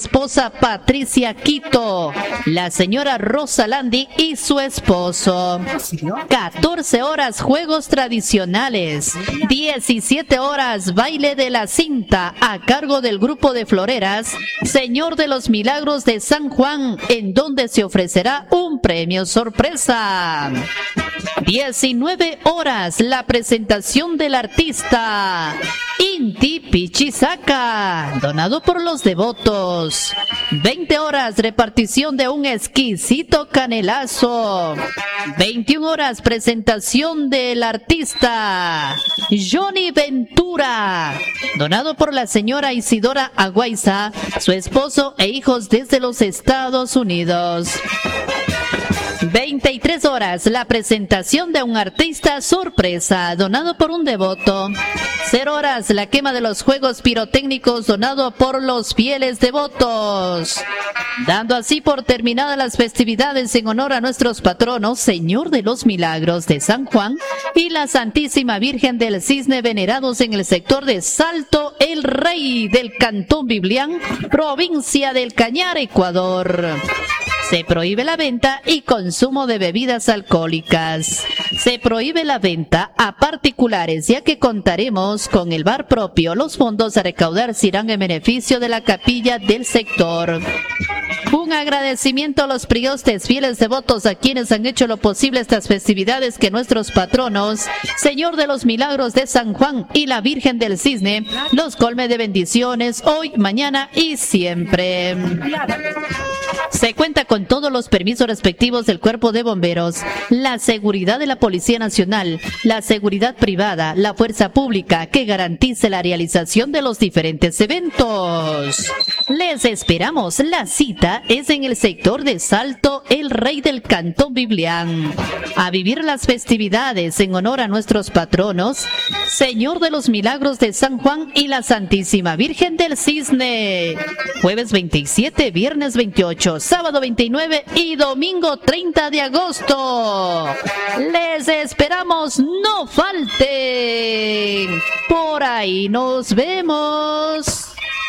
esposa Patricia Quito, la señora Rosa Landi y su esposo. 14 horas juegos tradicionales, 17 horas baile de la cinta a cargo del grupo de floreras Señor de los Milagros de San Juan, en donde se ofrecerá un premio sorpresa. 19 horas la presentación del artista Inti Pichisaca, donado por los devotos. 20 horas repartición de un exquisito canelazo. 21 horas presentación del artista Johnny Ventura, donado por la señora Isidora Aguaiza, su esposo e hijos desde los Estados Unidos. 23 horas la presentación de un artista sorpresa, donado por un devoto. 0 horas la quema de los juegos pirotécnicos, donado por los fieles devotos. Dando así por terminadas las festividades en honor a nuestros patronos, Señor de los Milagros de San Juan y la Santísima Virgen del Cisne, venerados en el sector de Salto el Rey del Cantón Biblián, provincia del Cañar, Ecuador. Se prohíbe la venta y consumo de bebidas alcohólicas. Se prohíbe la venta a particulares, ya que contaremos con el bar propio. Los fondos a recaudar se irán en beneficio de la capilla del sector. Un agradecimiento a los priostes, fieles devotos, a quienes han hecho lo posible estas festividades, que nuestros patronos, Señor de los Milagros de San Juan y la Virgen del Cisne, los colme de bendiciones hoy, mañana y siempre. Se cuenta con todos los permisos respectivos del Cuerpo de Bomberos, la seguridad de la Policía Nacional, la seguridad privada, la fuerza pública, que garantice la realización de los diferentes eventos. Les esperamos. La cita es en el sector de Salto el Rey del Cantón Biblián. A vivir las festividades en honor a nuestros patronos, Señor de los Milagros de San Juan y la Santísima Virgen del Cisne. Jueves 27, viernes 28, sábado 29 y domingo 30 de agosto. Les esperamos, no falten. Por ahí nos vemos.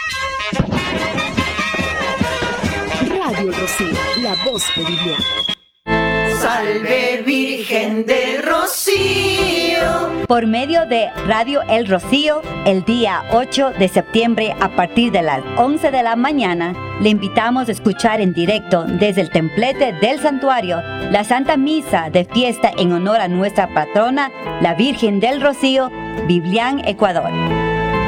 Radio Rocío, la voz de Biblia. Salve Virgen del Rocío. Por medio de Radio El Rocío, el día 8 de septiembre a partir de las 11 de la mañana, le invitamos a escuchar en directo desde el templete del santuario la Santa Misa de fiesta en honor a nuestra patrona, la Virgen del Rocío, Biblián, Ecuador.